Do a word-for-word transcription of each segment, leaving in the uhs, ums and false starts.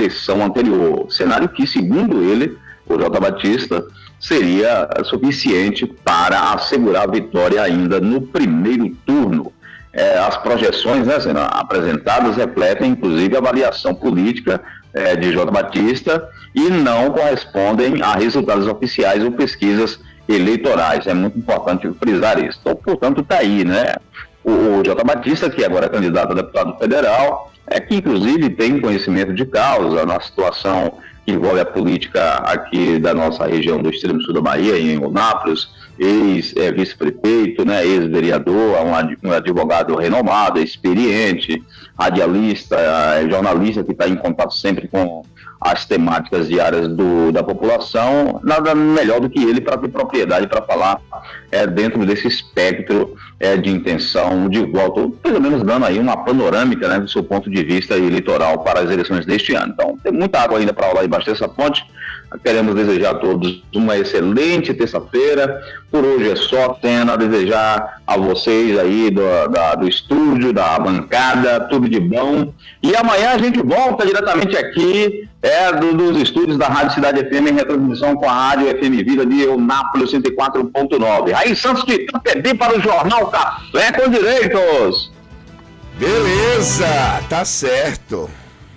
eleição anterior, cenário que, segundo ele, o J. Batista, seria suficiente para assegurar a vitória ainda no primeiro turno. É, as projeções, né, sendo apresentadas refletem, inclusive, a avaliação política é, de J. Batista e não correspondem a resultados oficiais ou pesquisas eleitorais. É muito importante frisar isso. Então, portanto, está aí, né? O, o J. Batista, que agora é candidato a deputado federal, é que, inclusive, tem conhecimento de causa na situação que envolve a política aqui da nossa região do extremo sul da Bahia, em Eunápolis, ex-vice-prefeito, né, ex-vereador, um advogado renomado, experiente, radialista, jornalista que está em contato sempre com as temáticas diárias do, da população, nada melhor do que ele para ter propriedade para falar é, dentro desse espectro é, de intenção de voto, ou pelo menos dando aí uma panorâmica, né, do seu ponto de vista eleitoral para as eleições deste ano. Então, tem muita água ainda para rolar embaixo dessa ponte. Queremos desejar a todos uma excelente terça-feira. Por hoje é só, tendo a desejar a vocês aí do, da, do estúdio, da bancada, tudo de bom. E amanhã a gente volta diretamente aqui, é, do, dos estúdios da Rádio Cidade F M, em retransmissão com a Rádio F M Vida de Eunápolis cento e quatro ponto nove. Aí Santos de Itapebí para o Jornal Café com Direitos. Beleza, tá certo.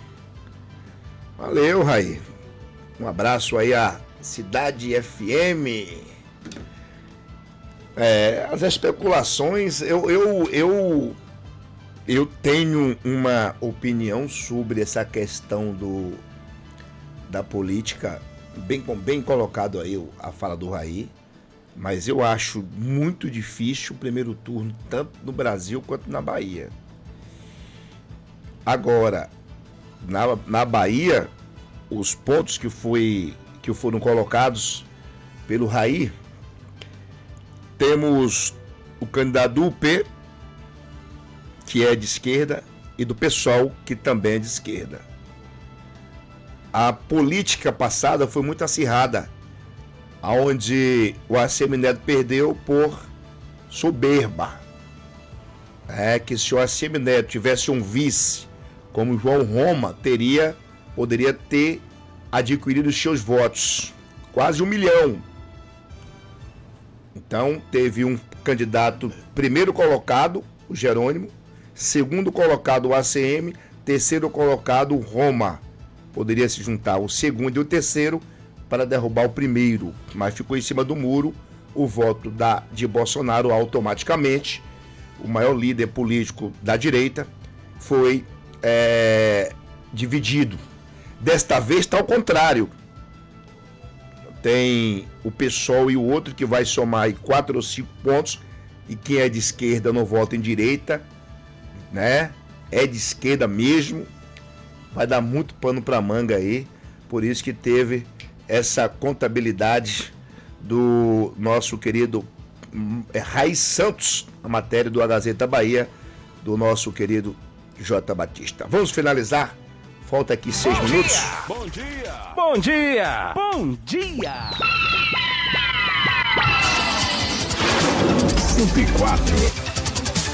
Valeu, Raí. Um abraço aí à Cidade F M. É, as especulações, eu, eu, eu, eu tenho uma opinião sobre essa questão do, da política, bem, bem colocado aí a fala do Raí, mas eu acho muito difícil o primeiro turno, tanto no Brasil quanto na Bahia. Agora, na, na Bahia, os pontos que, foi, que foram colocados pelo Raí, temos o candidato do U P, que é de esquerda, e do PSOL, que também é de esquerda. A política passada foi muito acirrada, onde o ACM Neto perdeu por soberba. É que se o ACM Neto tivesse um vice como João Roma, teria... poderia ter adquirido os seus votos, quase um milhão. Então, teve um candidato primeiro colocado, o Jerônimo, segundo colocado, o A C M, terceiro colocado, o Roma. Poderia se juntar o segundo e o terceiro para derrubar o primeiro, mas ficou em cima do muro o voto da, de Bolsonaro automaticamente. O maior líder político da direita foi é, dividido. Desta vez está ao contrário. Tem o PSOL e o outro que vai somar aí quatro ou cinco pontos. E quem é de esquerda não vota em direita, né? É de esquerda mesmo. Vai dar muito pano para manga aí. Por isso que teve essa contabilidade do nosso querido é, Raí Santos, a matéria do A Gazeta Bahia, do nosso querido J. Batista. Vamos finalizar? Falta aqui seis Bom minutos. Dia. Bom dia! Bom dia! Bom dia! cento e quatro.